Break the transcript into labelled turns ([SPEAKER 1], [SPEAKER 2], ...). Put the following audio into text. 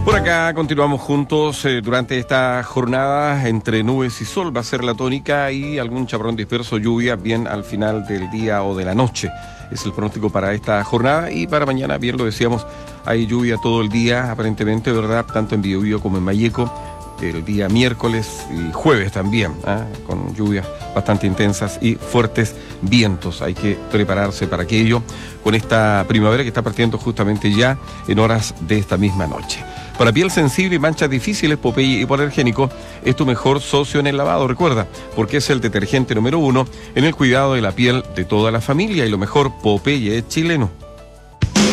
[SPEAKER 1] Por acá continuamos juntos durante esta jornada entre nubes y sol. Va a ser la tónica y algún chaparrón disperso, lluvia bien al final del día o de la noche. Es el pronóstico para esta jornada y para mañana, bien lo decíamos, hay lluvia todo el día aparentemente, ¿verdad? Tanto en Biobío como en Malleco. El día miércoles y jueves también, con lluvias bastante intensas y fuertes vientos. Hay que prepararse para aquello con esta primavera que está partiendo justamente ya en horas de esta misma noche. Para piel sensible y manchas difíciles, Popeye Hipoalergénico es tu mejor socio en el lavado, recuerda, porque es el detergente número 1 en el cuidado de la piel de toda la familia y lo mejor, Popeye es chileno.